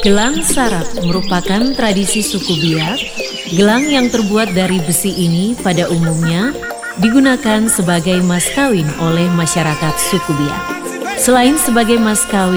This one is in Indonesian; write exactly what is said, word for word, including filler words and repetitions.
Gelang sarap merupakan tradisi suku Biak. Gelang yang terbuat dari besi ini pada umumnya digunakan sebagai mas kawin oleh masyarakat suku Biak. Selain sebagai mas kawin,